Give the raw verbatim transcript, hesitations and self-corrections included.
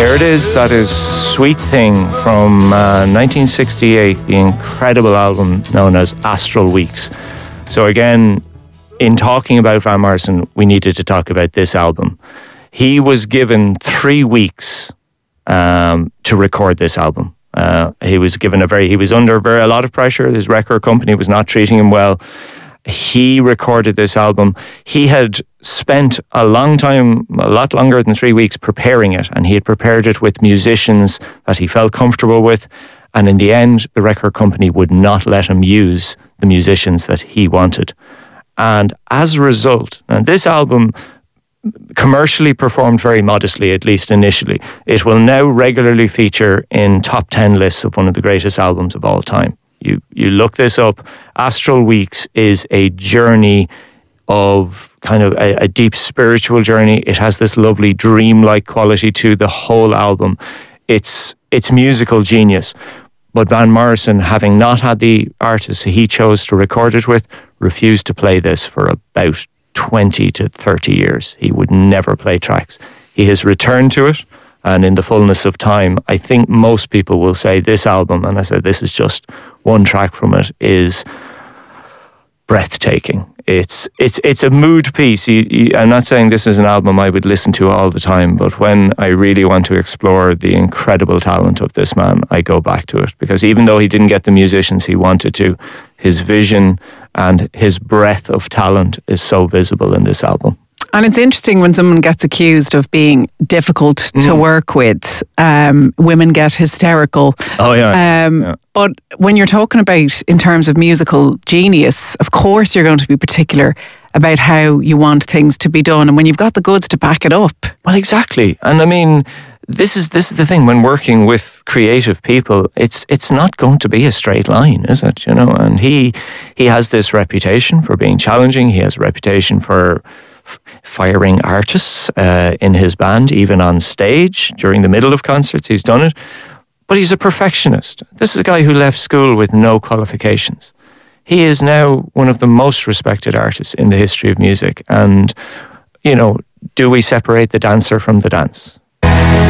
There it is. That is Sweet Thing from uh, nineteen sixty-eight, the incredible album known as Astral Weeks. So again, in talking about Van Morrison, we needed to talk about this album. He was given three weeks um, to record this album. Uh, he was given a very, he was under very, a lot of pressure. His record company was not treating him well. He recorded this album. He had spent a long time, a lot longer than three weeks preparing it, and he had prepared it with musicians that he felt comfortable with. And in the end, the record company would not let him use the musicians that he wanted. And as a result, and this album commercially performed very modestly, at least initially. It will now regularly feature in top ten lists of one of the greatest albums of all time. You you look this up. Astral Weeks is a journey of kind of a, a deep spiritual journey. It has this lovely dreamlike quality to the whole album. It's it's musical genius. But Van Morrison, having not had the artist he chose to record it with, refused to play this for about twenty to thirty years. He would never play tracks. He has returned to it, and in the fullness of time, I think most people will say this album, and I said this is just one track from it, is breathtaking. It's it's it's a mood piece. You, you, I'm not saying this is an album I would listen to all the time, but when I really want to explore the incredible talent of this man, I go back to it. Because even though he didn't get the musicians he wanted to, his vision and his breadth of talent is so visible in this album. And it's interesting when someone gets accused of being difficult mm. to work with, um, women get hysterical. Oh, yeah. Um, yeah. But when you're talking about in terms of musical genius, of course you're going to be particular about how you want things to be done. And when you've got the goods to back it up. Well, exactly. And I mean, this is this is the thing when working with creative people, it's it's not going to be a straight line, is it? You know, and he he has this reputation for being challenging. He has a reputation for f- firing artists uh, in his band, even on stage during the middle of concerts. He's done it, but he's a perfectionist. This is a guy who left school with no qualifications. He is now one of the most respected artists in the history of music. And you know, do we separate the dancer from the dance?